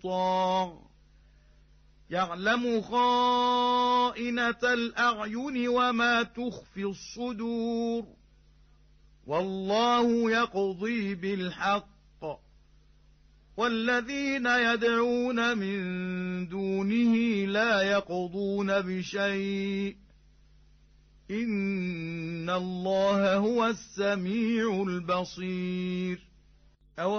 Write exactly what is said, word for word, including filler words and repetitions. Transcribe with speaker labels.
Speaker 1: مُطَاعٍ يَعْلَمُ خَائِنَةَ الْأَعْيُنِ وَمَا تُخْفِي الصُّدُورُ وَاللَّهُ يَقْضِي بِالْحَقِّ وَالَّذِينَ يَدْعُونَ مِن دُونِهِ لَا يَقْضُونَ بِشَيْءٍ إِنَّ اللَّهَ هُوَ السَّمِيعُ الْبَصِيرُ